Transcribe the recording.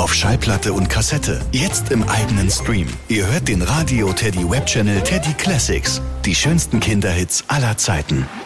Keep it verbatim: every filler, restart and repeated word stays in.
auf Schallplatte und Kassette. Jetzt im eigenen Stream. Ihr hört den Radio Teddy Webchannel Teddy Classics. Die schönsten Kinderhits aller Zeiten.